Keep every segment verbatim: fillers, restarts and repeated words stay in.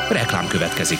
Reklám következik.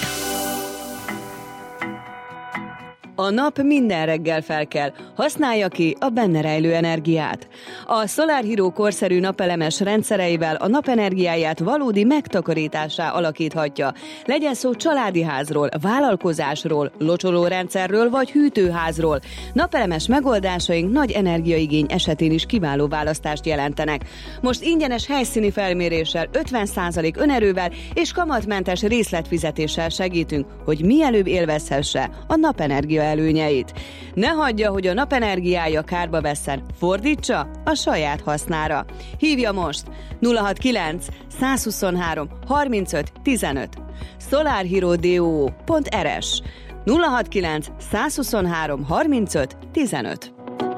A nap minden reggel felkel, használja ki a benne rejlő energiát. A Solar Hero korszerű napelemes rendszereivel a napenergiáját valódi megtakarításá alakíthatja. Legyen szó családi házról, vállalkozásról, locsolórendszerről vagy hűtőházról. Napelemes megoldásaink nagy energiaigény esetén is kiváló választást jelentenek. Most ingyenes helyszíni felméréssel, ötven százalék önerővel és kamatmentes részletfizetéssel segítünk, hogy mielőbb élvezhesse a napenergia előnyeit. Ne hagyja, hogy a napenergiája kárba vesszen, fordítsa a saját hasznára. Hívja most nulla hatvankilenc százhuszonhárom harmincöt tizenöt solarhero pont er es nulla hatvankilenc százhuszonhárom harmincöt tizenöt.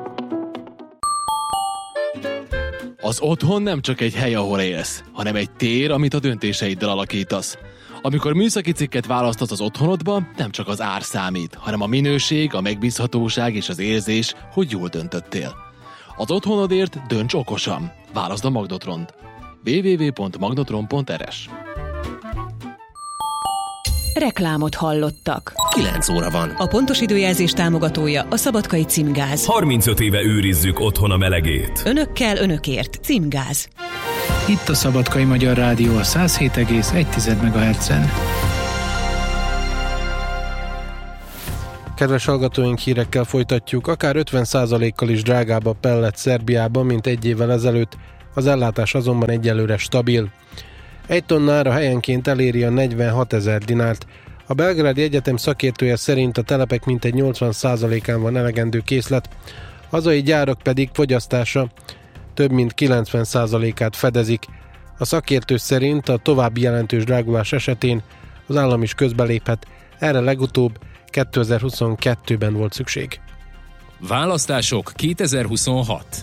Az otthon nem csak egy hely, ahol élsz, hanem egy tér, amit a döntéseiddel alakítasz. Amikor műszaki cikket választasz az otthonodba, nem csak az ár számít, hanem a minőség, a megbízhatóság és az érzés, hogy jól döntöttél. Az otthonodért dönts okosan. Válaszd a Magnotront. double-u double-u double-u pont magnotron pont er es. Reklámot hallottak. kilenc óra van. A pontos időjelzés támogatója a Szabadkai Címgáz. harmincöt éve őrizzük otthon a melegét. Önökkel, önökért. Címgáz. Itt a Szabadkai Magyar Rádió a száz hét egész egy megahertzen. Kedves hallgatóink, hírekkel folytatjuk. Akár ötven százalékkal is drágább a pellet Szerbiában, mint egy évvel ezelőtt, az ellátás azonban egyelőre stabil. Egy tonnára helyenként eléri a negyvenhatezer dinárt. A Belgrádi Egyetem szakértője szerint a telepek mintegy nyolcvan százalékán van elegendő készlet, hazai gyárak pedig fogyasztása több mint kilencven százalékát fedezik. A szakértő szerint a további jelentős drágulás esetén az állam is közbeléphet, erre legutóbb kétezer-huszonkettőben volt szükség. Választások kétezer-huszonhat.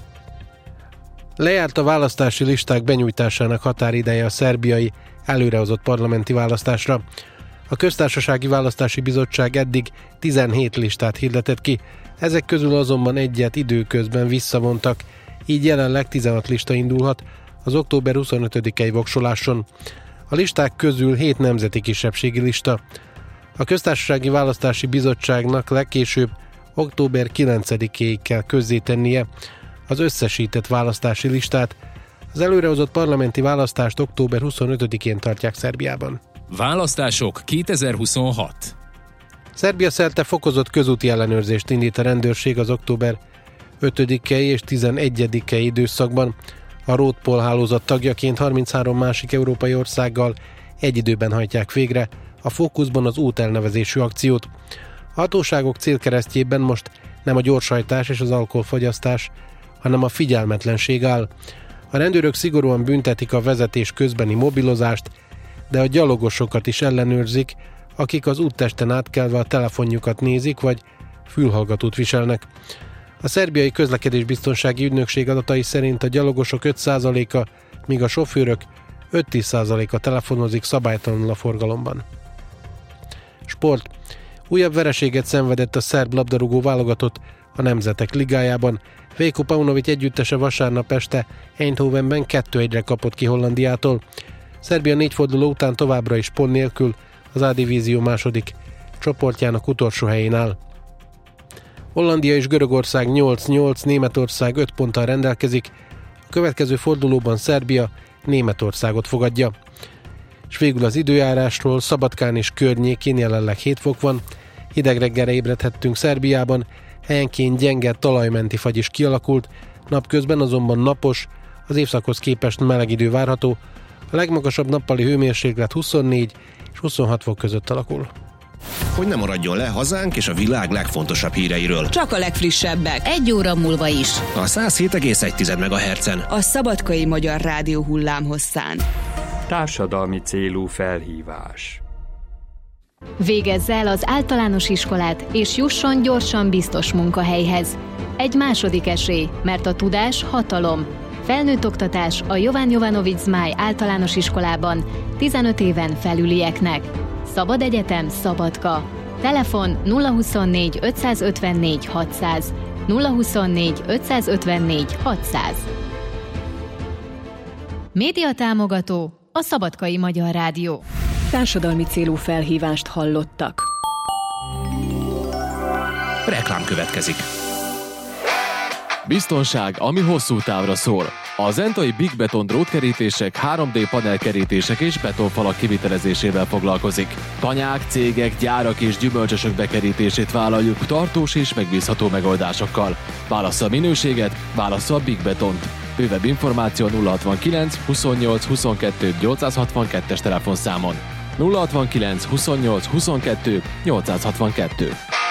Lejárt a választási listák benyújtásának határideje a szerbiai előrehozott parlamenti választásra. A Köztársasági Választási Bizottság eddig tizenhét listát hirdetett ki, ezek közül azonban egyet időközben visszavontak, így jelenleg tizenhat lista indulhat az október huszonötödikei voksoláson. A listák közül hét nemzeti kisebbségi lista. A Köztársasági Választási Bizottságnak legkésőbb október kilencedikéig kell közzétennie az összesített választási listát. Az előrehozott parlamenti választást október huszonötödikén tartják Szerbiában. Választások kétezer-huszonhat. Szerbia szerte fokozott közúti ellenőrzést indít a rendőrség az október ötödikei és tizenegyedikei időszakban. A Roadpol hálózat tagjaként harminchárom másik európai országgal egy időben hajtják végre a fókuszban az út elnevezésű akciót. A hatóságok célkeresztjében most nem a gyorshajtás és az alkoholfogyasztás, hanem a figyelmetlenség áll. A rendőrök szigorúan büntetik a vezetés közbeni mobilozást, de a gyalogosokat is ellenőrzik, akik az úttesten átkelve a telefonjukat nézik, vagy fülhallgatót viselnek. A szerbiai közlekedésbiztonsági ügynökség adatai szerint a gyalogosok öt százaléka, míg a sofőrök öt-tíz százaléka telefonozik szabálytalanul a forgalomban. Sport. Újabb vereséget szenvedett a szerb labdarúgó válogatott a Nemzetek Ligájában. Veljko Paunovic együttese vasárnap este Eindhovenben kettő egyre kapott ki Hollandiától. Szerbia négy forduló után továbbra is pont nélkül az A-divízió második csoportjának utolsó helyén áll. Hollandia és Görögország nyolc nyolc, Németország öt ponttal rendelkezik. A következő fordulóban Szerbia Németországot fogadja. És végül az időjárásról: Szabadkán és környékén jelenleg hét fok van. Hideg reggelre ébredhettünk Szerbiában, helyenként gyenge talajmenti fagy is kialakult, napközben azonban napos, az évszakhoz képest meleg idő várható. A legmagasabb nappali hőmérséklet huszonnégy és huszonhat fok között alakul. Hogy ne maradjon le hazánk és a világ legfontosabb híreiről. Csak a legfrissebbek. Egy óra múlva is. A száz hét egész egy megahertzen. A Szabadkai Magyar Rádió hullámhosszán. Társadalmi célú felhívás. Végezz el az általános iskolát, és jusson gyorsan biztos munkahelyhez. Egy második esély, mert a tudás hatalom. Felnőtt oktatás a Jovan Jovanovic Zmáj általános iskolában tizenöt éven felülieknek. Szabad Egyetem Szabadka. Telefon nulla huszonnégy ötszázötvennégy hatszáz nulla huszonnégy ötszázötvennégy hatszáz. Média támogató a Szabadkai Magyar Rádió. Társadalmi célú felhívást hallottak. Reklám következik. Biztonság, ami hosszú távra szól. A zentai Big Beton drótkerítések, három dé panelkerítések és betonfalak kivitelezésével foglalkozik. Tanyák, cégek, gyárak és gyümölcsösök bekerítését vállaljuk tartós és megbízható megoldásokkal. Válassza a minőséget, válassza a Big Betont. Bővebb információ nulla hatvankilenc huszonnyolc huszonkettő nyolcszázhatvankettes telefonszámon. nulla hatvankilenc huszonnyolc huszonkettő nyolcszázhatvankettő.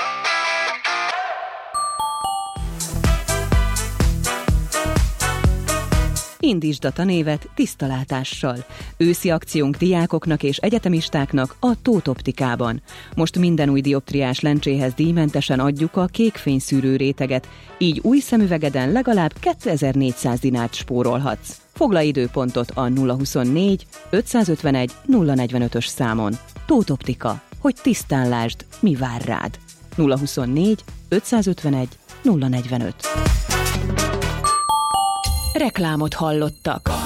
Indítsd a tanévet tiszta látással. Őszi akciónk diákoknak és egyetemistáknak a Tóth Optikában. Most minden új dioptriás lencséhez díjmentesen adjuk a kékfényszűrő réteget, így új szemüvegeden legalább kétezer-négyszáz dinárt spórolhatsz. Foglalj időpontot a nulla huszonnégy ötszázötvenegy nulla negyvenötös számon. Tóth Optika, hogy tisztán lásd, mi vár rád. nulla huszonnégy ötszázötvenegy nulla negyvenöt. Reklámot hallottak.